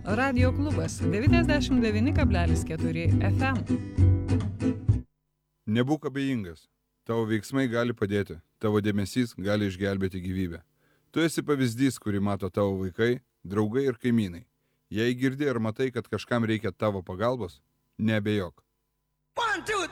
Radio klubas 99,4 FM. Nebūk abejingas. Tavo veiksmai gali padėti. Tavo dėmesys gali išgelbėti gyvybę. Tu esi pavyzdys, kurį mato tavo vaikai, draugai ir kaimynai. Jei girdi ar matai, kad kažkam reikia tavo pagalbos, neabejok. 1, 2,